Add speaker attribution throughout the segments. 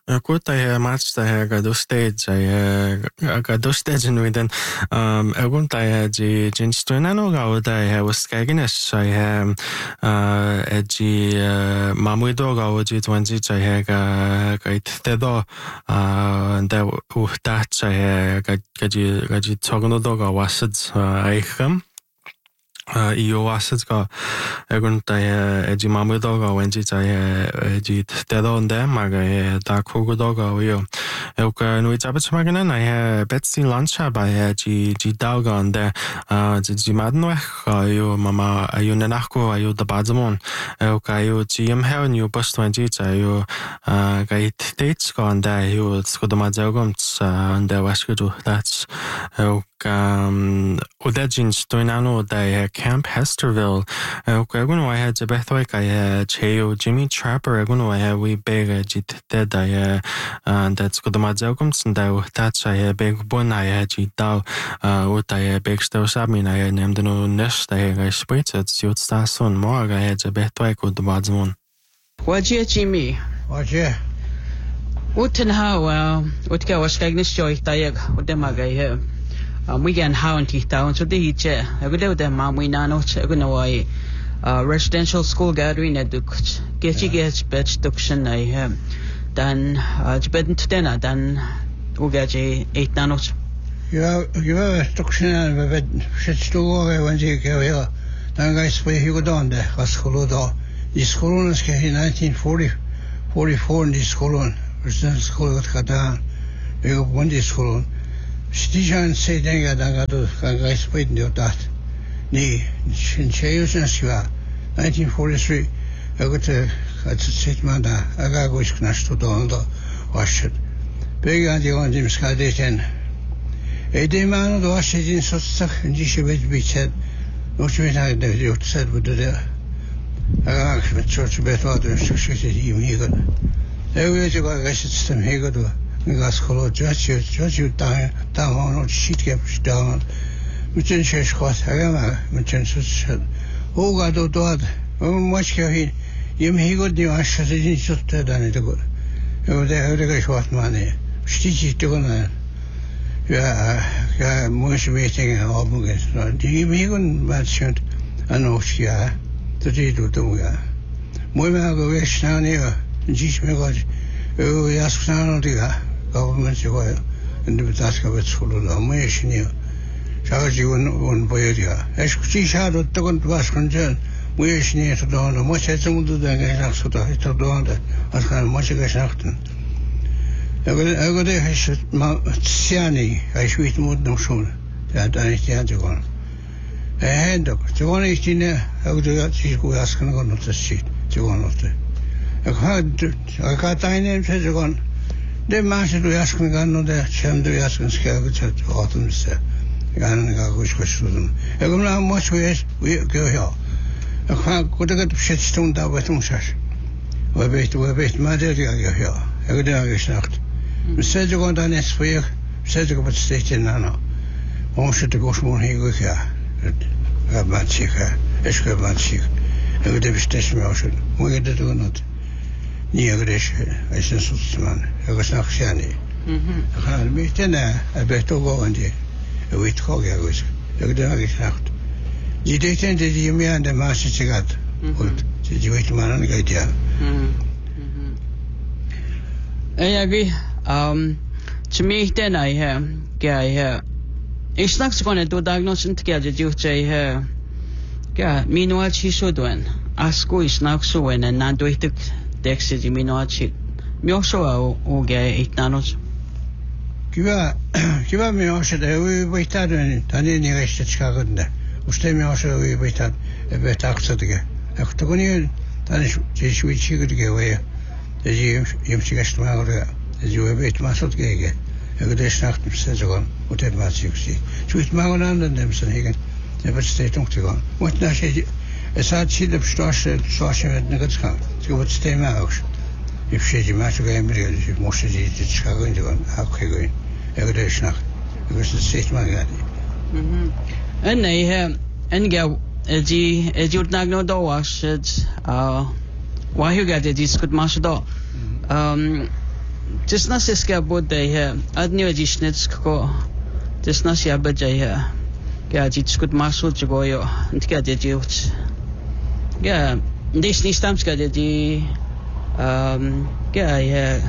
Speaker 1: Kut hij match hij gadu stage hij gadu stage nu den egun hij ji jinstuna no gau hij was kagenes hij ji mamuido gau ji twenty hij gait tedo da uhtat hij gaji togno do gau wasid aicham io wasitga egun ji mamudoga wenji ji tedonde maga da kugudoga io euka nui zabits magana na Betsy luncha ba ji dauga ande ji madno io mama io nenako io da bazamon euka io ji hel new bus 20 io gai dates go ande io skodama jagum ande waskudu that's Udajin Stoinano da Camp Hesterville. Egun I had Jabethwick, I had Cheo Jimmy Trapper, Egun I had we beg a jit dead I that's good my jokums and that's I had big bun I had jit dow what I big stow sabin I named no nest I split it suit stason more I had Jabethwick with the Badsmon.
Speaker 2: What ye Jimmy?
Speaker 3: What ye?
Speaker 2: Uten how what go was Agnes Joy Diag with them I we can how and teeth down so the heat I would do them we know residential school gathering at the get you get bed duction I have then bed to dinner then we get 8 nanos.
Speaker 3: You have duction and bed shit to go when you go here. Then guys play you go down there school door the school is in 1944 in the school residential school got down we go one this school Stijan said that I split the that. Ni, in Chayusha, 1943, I got to sit manda, I got wish knash to Dondo, wash it. Big and the on Jim Scadation. A day man of the wash it in so stuck and Jishibit be said, no she had the youth said would do there. I got the church bet water and shoot him he got. Every day I guess it's them he got to. Gaskolo judge you down on sheet kept down. Muchin shesh hot, Agama, Muchin such. Oh, God, oh, God, oh, much he, he got the ashes in just done it good. Oh, they have the short money. Stitchy to go. Yeah, much waiting and all against. Do you even mention an Oshia? The day to do ya. Moima go wish down here, and teach me what. Oh, yes, down the government and the task of its full of ammunition. Charge you one boy. As she shadowed to go to us concern, we is near to dawn, much as some do the next to the dawn, as kind of much as often. I got a Siani, I sweet mood no sooner. That I stand to one. A hand dog, the one 18 there, I would do that she go ask and go not the sheet, to one of the. I got thy name, said the one. The master to ask me, no, the cham to ask and scare with autumn, sir. Gan wish to them. I don't know how much we go here. I can't go to get shit stone down with them, sir. We wait, my dear, I go here. I go down this nacht. Said you go down this week, said you go to state in Nano. One should go small here, go here. I have bad sick, it's good bad sick. I would have station motion. We get to do not. Niagarish, I sense man. I was not shiny. I can't meet dinner. I better go on there. A wheat hog I was. I could not get out. You did you me and the master cigarette. Did you wait man on the idea?
Speaker 2: I agree. To me, then I hear. It's not going to do diagnosis together. You say, meanwhile, she should win. Ask who is not so when and not do it. Dexter di Minochi. Mi also o ge 8 nanos.
Speaker 3: Kiva mi also da we waited and tani ni resta chagunda. Uste mi also we waited e betaxtige. Ach to goni tani je switch ge we. De je sigast ma ora. De je wait ma sot ge. E de snacht se zogon. Ot et ma siksi. Switch ma gon an dem sen hegen. E bet stetung te gon. Wat na je es hat sie der Straße mit nichts kann. Sie wird stehen auch. Ich sehe die Masse gehen mir, ich muss die Schagen gehen, auch gehen. Der ist nach. Das ist echt mal gerade.
Speaker 2: En nee, en die jurt nag no do was het why you got it is good mas do Just nas iska bodde he adnio jisnetsko. Just nas ya bajai he. Ga jitskut masul jogoyo. Ntika de jiuts. Ga dis ni stamska de di ga he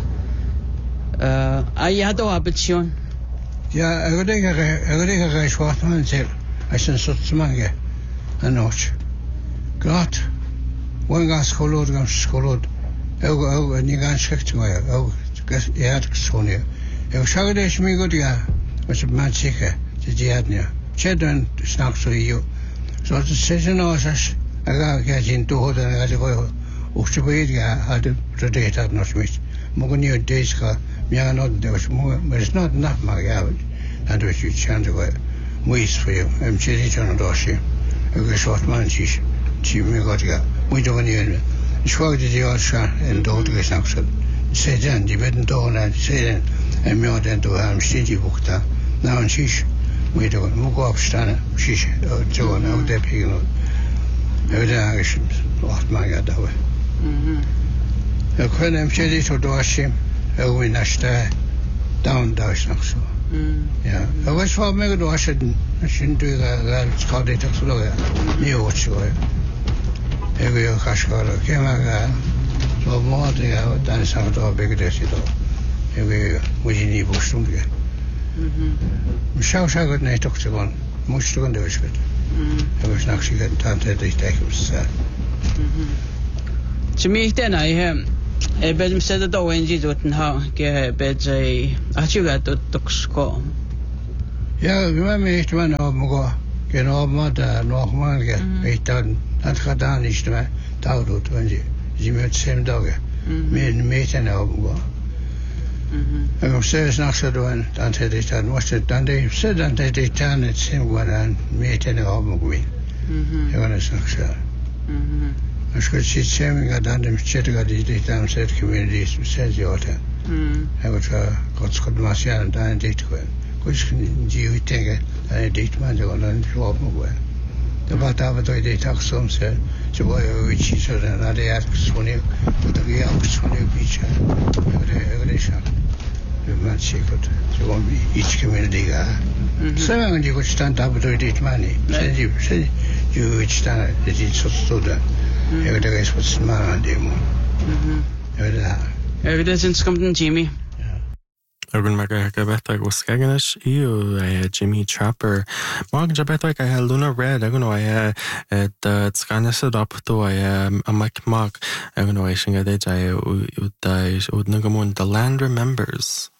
Speaker 2: ayado abitsion.
Speaker 3: Ja, ik denk dat zwart man zegt, als een soort mange een noot. Graat, one gas schoollood, ook niet gaan schrift maar ook ja het schoonje. Ik zag dat je me goed ja, was het man zeker, dat je had niet. Chedden snapt zo je. Zo het seizoen als ik ga zien toe dan ga ik wel ook zo bij ja had het deed dat nog niet. Mogen niet deze gaan. Ja, not there was more, but it's not enough, my God. And was you chant away. Moist for you. I'm chilly on a doshi. A good short man, she me got ya. We don't need it. Swag the Osha and don't get action. Say then, the bed and door and say then, and me then to have stingy bookta. Now and sheesh. We don't move up stand. Sheesh, or Joan out there picking up. Every day I should lost my God that way. When I'm chilly to doshi. We nashta down dash nog zo. Ja, dat was wel meer door als je natuurlijk schade toch zo ja. Niet wat zo. Ik wil kashkara. Kema zo mooi ja, dan is het al beter zit al. Ik wil moet je niet boosdoen. Zou het niet toch zo gaan. Moest doen dat is goed. Ik was nog zien dat het echt was.
Speaker 2: Ze mij dan hij bedem sed da wenji doten ha ge bedje achuga toksko.
Speaker 3: Ja, we meest man op mo ge op ma da nog man ge. Ik dan dat gedaan is te daar doet wenji. Je met sem dagen. Met en op mo. En op zes nacht zo doen dan het is dan was het dan de zed dan de dan het sem gaan met en op mo. Ja, dat is nog zo. Als je ziet, zijn dan de chatga die dan zet communities zet je altijd. Hij wordt goed massaal dan dit gewoon. Kus die u denken dat dit man zo dan op moet worden. De wat daar wat dit ook soms zo wat iets zo dan de ja schoonlijk dat je ook schoonlijk beetje. Dat is het. We moeten zeker zo iets community gaan. Zo dan die goed staan daar wat dit man niet. Zijn je iets staan dat iets zo dan. Ik denk is wat smaak aan demo.
Speaker 2: Ja, dat is een Jimmy.
Speaker 1: Urban Mega Gabetta was Skaganis, Jimmy Trapper. Mark Jabetta, I had Luna Red, I know I had the Scanis up to a Mike Mark, I know I sing a day, I would Nagamun, the land remembers.